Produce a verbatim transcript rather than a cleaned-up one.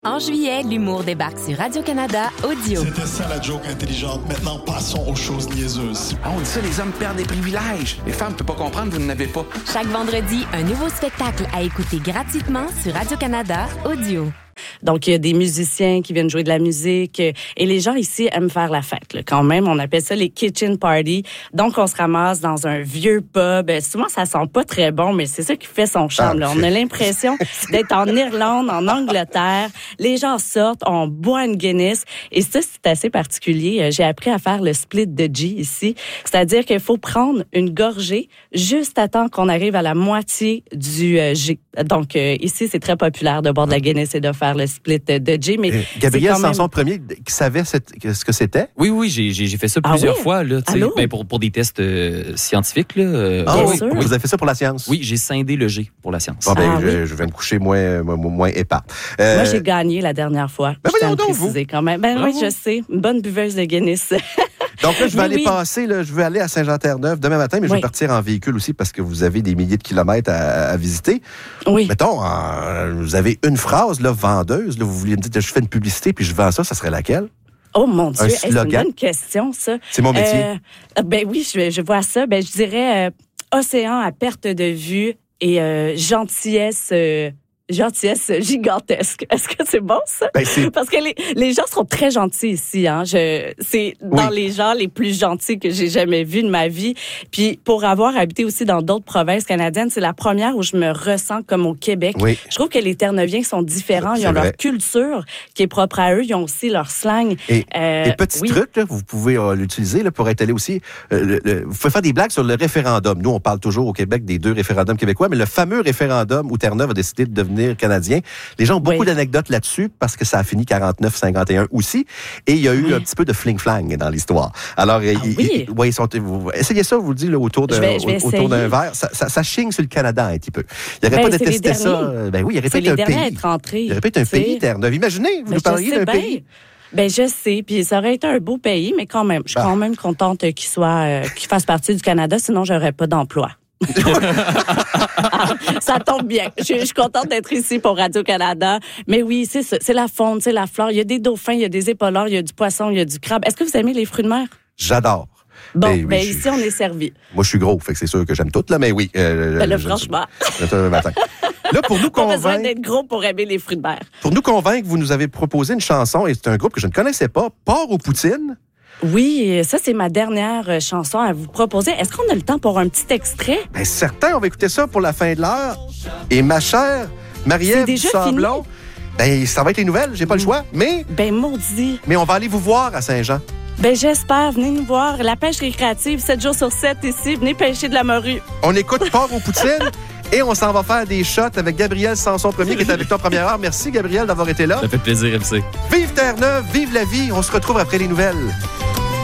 En juillet, l'humour débarque sur Radio-Canada Audio. C'était ça la joke intelligente. Maintenant, passons aux choses niaiseuses. Ah, on dit ça, les hommes perdent des privilèges. Les femmes ne peuvent pas comprendre, vous n'en avez pas. Chaque vendredi, un nouveau spectacle à écouter gratuitement sur Radio-Canada Audio. Donc, il y a des musiciens qui viennent jouer de la musique et les gens ici aiment faire la fête. Là. Quand même, on appelle ça les kitchen parties. Donc, on se ramasse dans un vieux pub. Souvent, ça sent pas très bon, mais c'est ça qui fait son charme. Là. On a l'impression d'être en Irlande, en Angleterre. Les gens sortent, on boit une Guinness. Et ça, c'est assez particulier. J'ai appris à faire le split de G ici. C'est-à-dire qu'il faut prendre une gorgée juste à temps qu'on arrive à la moitié du G. Donc, euh, ici, c'est très populaire de boire de la Guinness et de faire le split de G. Mais euh, Gabriel Sanson même... Premier, qui savait cette, ce que c'était? Oui, oui, j'ai, j'ai fait ça plusieurs ah oui? fois, là, ben, pour, pour des tests euh, scientifiques. Là, ah euh, oui, oui, oui, vous avez fait ça pour la science? Oui, j'ai scindé le G pour la science. Bon, ben, ah, je, oui. je vais me coucher moins, moins, moins épais. Euh... Moi, j'ai gagné la dernière fois. Ben, je tiens à donc, préciser vous. quand même. Ben Bravo. Oui, je sais. Une bonne buveuse de Guinness. Donc là, je vais oui, aller oui. passer, là, je vais aller à Saint-Jean-Terre-Neuve demain matin, mais oui. je vais partir en véhicule aussi parce que vous avez des milliers de kilomètres à, à visiter. Oui. Mettons, euh, vous avez une phrase, là, vendeuse, là, vous vouliez me dire, je fais une publicité puis je vends ça, ça serait laquelle? Oh mon Dieu, hey, c'est une bonne question, ça. C'est mon métier. Euh, ben oui, je, je vois ça. Ben, je dirais euh, océan à perte de vue et euh, gentillesse... Euh, gentillesse gigantesque. Est-ce que c'est bon, ça? Ben, c'est... Parce que les, les gens sont très gentils ici. Hein. Je, c'est dans oui. les gens les plus gentils que j'ai jamais vus de ma vie. Puis pour avoir habité aussi dans d'autres provinces canadiennes, c'est la première où je me ressens comme au Québec. Oui. Je trouve que les Terre-Neuviens sont différents. Ils ont vrai. leur culture qui est propre à eux. Ils ont aussi leur slang. Et, euh, et petit oui. truc, là, vous pouvez euh, l'utiliser là, pour étaler aussi. Euh, le, le, vous pouvez faire des blagues sur le référendum. Nous, on parle toujours au Québec des deux référendums québécois, mais le fameux référendum où Terre-Neuve a décidé de devenir canadien. Les gens ont beaucoup oui. d'anecdotes là-dessus parce que ça a fini quarante-neuf cinquante et un aussi. Et il y a eu oui. un petit peu de fling-flang dans l'histoire. Alors, ah, ils, oui. ils, ouais, ils sont, vous, essayez ça, je vous le dis, là, autour, de, je vais, je vais autour d'un verre. Ça, ça, ça chigne sur le Canada un petit peu. Il n'aurait ben, pas détesté ça. Ben oui, il aurait pas été un pays. Il aurait pas été un pays, Terre-Neuve. Imaginez, vous ben, nous parliez d'un bien. pays. Ben je sais, puis ça aurait été un beau pays, mais quand même, je suis bah. quand même contente qu'il soit, euh, qu'il fasse partie du Canada, sinon j'aurais pas d'emploi. ah, ça tombe bien. Je, je suis contente d'être ici pour Radio-Canada. Mais oui, c'est ça. C'est la faune, c'est la flore. Il y a des dauphins, il y a des épauleurs, il y a du poisson, il y a du crabe. Est-ce que vous aimez les fruits de mer? J'adore. Bon, ben, oui, ben je, ici, on est servi. Moi, je suis gros, fait que c'est sûr que j'aime tout, là, mais oui. Euh, ben là, je, franchement. Je, je, matin. Là, pour nous convaincre... Pas besoin convaincre... d'être gros pour aimer les fruits de mer. Pour nous convaincre, vous nous avez proposé une chanson, et c'est un groupe que je ne connaissais pas, Porc aux poutines. Oui, ça, c'est ma dernière chanson à vous proposer. Est-ce qu'on a le temps pour un petit extrait? Bien, certain, on va écouter ça pour la fin de l'heure. Et ma chère Marie-Ève Sablon, ben, ça va être les nouvelles, j'ai pas le choix, mais... Ben, maudit. Mais on va aller vous voir à Saint-Jean. Ben, j'espère. Venez nous voir. La pêche récréative, sept jours sur sept ici. Venez pêcher de la morue. On écoute Porc aux poutines. Et on s'en va faire des shots avec Gabriel Sanson Premier qui est avec toi en première heure. Merci, Gabriel, d'avoir été là. Ça fait plaisir, M C. Vive Terre-Neuve, vive la vie. On se retrouve après les nouvelles.